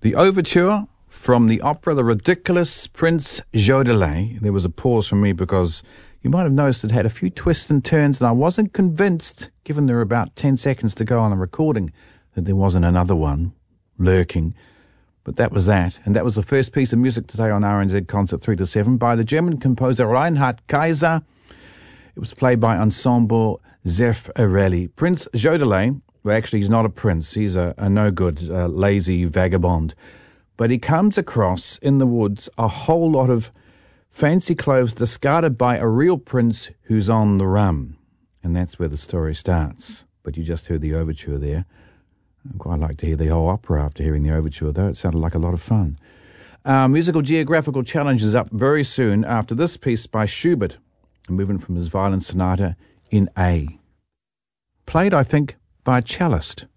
The overture from the opera The Ridiculous Prince Jodelet. There was a pause from me because you might have noticed it had a few twists and turns, and I wasn't convinced, given there were about 10 seconds to go on the recording, that there wasn't another one lurking. But that was that, and that was the first piece of music today on RNZ Concert 3 to 7 by the German composer Reinhard Kaiser. It was played by Ensemble Zeffirelli. Prince Jodelet, well, actually he's not a prince, he's a no-good, lazy vagabond. But he comes across in the woods a whole lot of fancy clothes discarded by a real prince who's on the run. And that's where the story starts. But you just heard the overture there. I'd quite like to hear the whole opera after hearing the overture, though. It sounded like a lot of fun. Musical Geographical Challenge is up very soon after this piece by Schubert, a movement from his violin sonata in A. Played, I think, by a cellist.